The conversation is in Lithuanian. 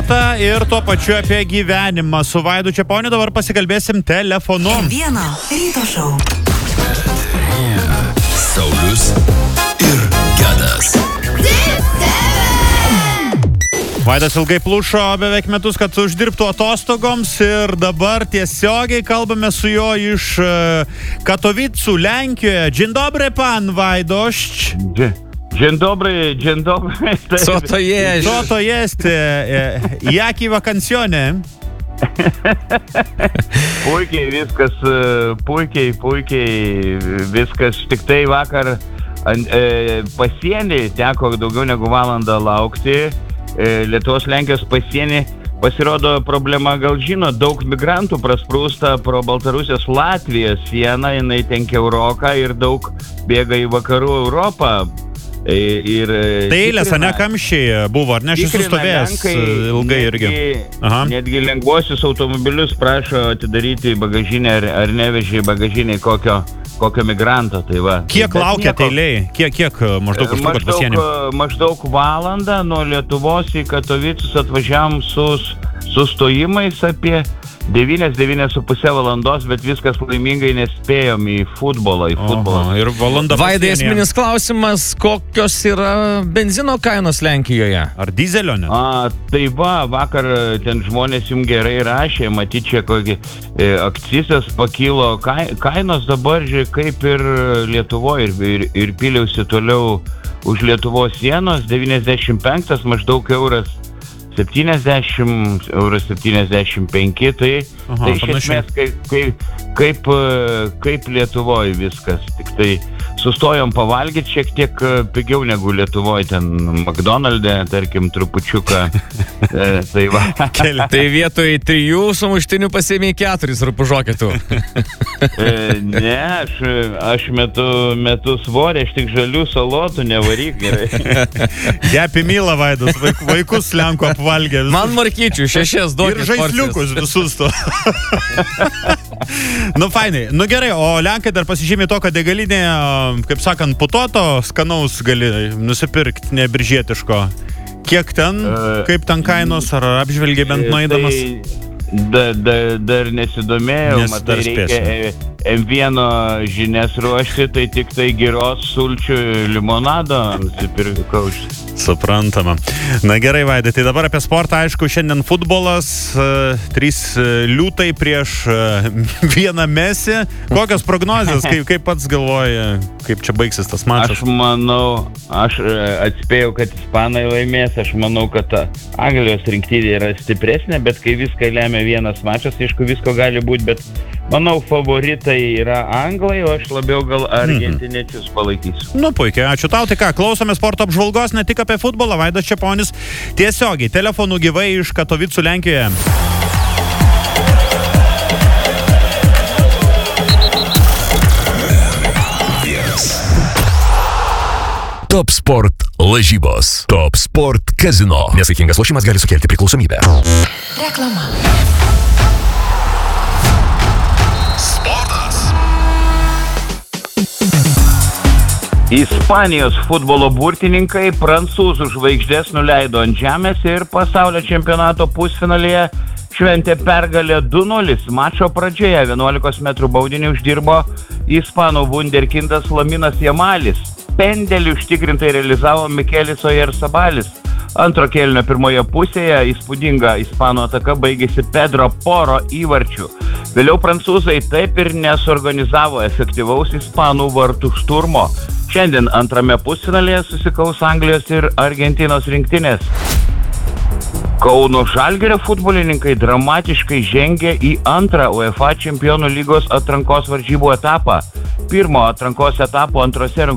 sportą ir tuo pačiu apie gyvenimą. Su Vaidu Čeponiu dabar pasikalbėsim telefonu. Vieno ryto šou. Saulius ir Gedas. Vaidas ilgai plušo beveik metus, kad uždirbtų atostogoms ir dabar tiesiogiai kalbame su juo iš Katovicų, Lenkijoje. Dzień dobry, pan Wajdość. Dzień dobry. Co to jest? Co to jest? Jakie wakacjone? Puikiai viskas. Tik tai vakar pasienį teko daugiau negu valandą laukti. Lietuvos Lenkijos pasienį pasirodo problema, gal žino, daug migrantų prasprūsta pro Baltarusijos Latvijos sieną, jinai ten kiauroka ir daug bėga į vakarų Europą. Tai eilės, ne kamščiai buvo, ar ne, šis sustovėjęs ilgai irgi. Netgi lengvuosius automobilius prašo atidaryti bagažinę ar nevežė bagažinį kokio migranto, tai va. Kiek laukiat eiliai? Kiek maždaug užtrukat pasienį? Maždaug valandą nuo Lietuvos į Katovicus atvažiavom su sustojimais apie 9,5 valandos, bet viskas laimingai nespėjom į futbolą. Ir valanda Vaidai, esminis klausimas, kokios yra benzino kainos Lenkijoje? Ar dizelio ne? Tai va, vakar ten žmonės jums gerai rašė, matyt, čia kokį akcizas pakilo, kainos dabar, kaip ir Lietuvoje, ir piliausi toliau už Lietuvos sienos, 95 maždaug euras. 70, euras 75, tai iš esmės kaip Lietuvoje viskas. Tik tai sustojom pavalgyti šiek tiek pigiau negu Lietuvoje, ten McDonald'e, tarkim, trupučiuką. Tai va. Tai vietoj 3 sumuštinių pasiėmė 4 rupūžoketų. Ne, aš metu svorį, aš tik žalių salotų, nevaryk gerai. Happy Mealą, Vaidas, vaikus Lenkų apvalgė. Man markyčių, 6 duokit. Ir žaisliukus visus to. Nu, fainai. Nu, gerai, o Lenkai dar pasižymė to, kad degalinė, kaip sakant, putoto skanaus gali nusipirkti nebiržėtiško. Kiek ten, kaip ten kainos, ar apžvelgė bent nueidamas? Dar nesidomėjau, matai, reikia M1 žinias ruošti, tai tik tai giros sulčių limonado nusipirkau. Suprantama. Na gerai, Vaidai, tai dabar apie sportą, aišku, šiandien futbolas, 3 liūtai prieš 1 Messi. Kokios prognozijos, kaip pats galvoji, kaip čia baigsis tas mačas? Aš atspėjau, kad ispanai laimės, aš manau, kad Anglijos rinktinė yra stipresnė, bet kai viską lemia vienas mačas, aišku, visko gali būti, bet manau, favoritai yra anglai, o aš labiau gal argentiniečius palaikysiu. Nu, puikiai, ačiū tau. Tai ką, klausome sporto apžvalgos, ne tik apie futbolą. Vaidas Čeponis tiesiogiai, telefonu gyvai iš Katovicų, Lenkijoje. Top Sport lažybos. Top Sport kazino. Nesaikingas lošimas gali sukelti priklausomybę. Reklama. Ispanijos futbolo burtininkai prancūzų žvaigždės nuleido ant žemės ir pasaulio čempionato pusfinalyje šventė pergalę 2-0. Mačo pradžioje 11 metrų baudinį uždirbo ispanų wunderkindas Laminas Jamalis. Pendelį užtikrintai realizavo Mikelis Oyarzabalis. Antro kėlinio pirmoje pusėje įspūdinga ispanų ataka baigėsi Pedro Poro įvarčiu. Vėliau prancūzai taip ir nesuorganizavo efektyvaus ispanų vartų šturmo. Šiandien antrame pusfinalyje susikaus Anglijos ir Argentinos rinktinės. Kauno Žalgirio futbolininkai dramatiškai žengė į antrą UEFA Čempionų lygos atrankos varžybų etapą. Pirmo atrankos etapo antrose